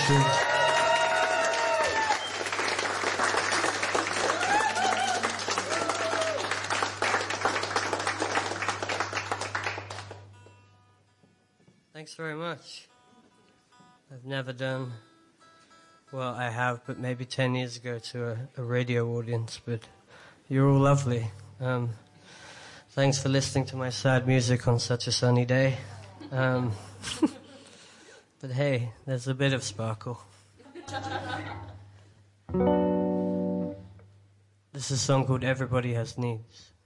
Dankeschön. Thanks very much. I've never done, well, I have, but maybe 10 years ago to a radio audience, but you're all lovely. Thanks for listening to my sad music on such a sunny day. But hey, there's a bit of sparkle. This is a song called Everybody Has Needs.